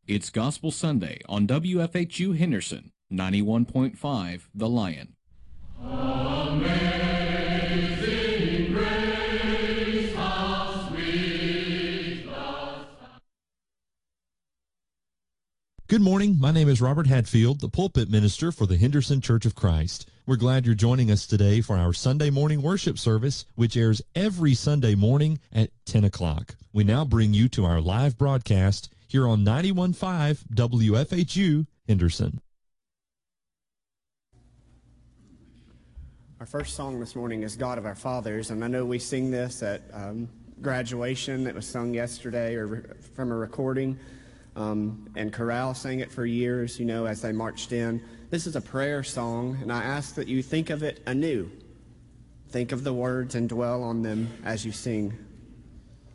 It's Gospel Sunday on WFHU Henderson, 91.5 The Lion. Amazing grace, how sweet the sound. Good morning. My name is Robert Hatfield, the pulpit minister for the Henderson Church of Christ. We're glad you're joining us today for our Sunday morning worship service, which airs every Sunday morning at 10 o'clock. We now bring you to our live broadcast here on 91.5 WFHU Henderson. Our first song this morning is God of Our Fathers, and I know we sing this at graduation. It was sung yesterday or from a recording, and chorale sang it for years, as they marched in. This is a prayer song, and I ask that you think of it anew. Think of the words and dwell on them as you sing.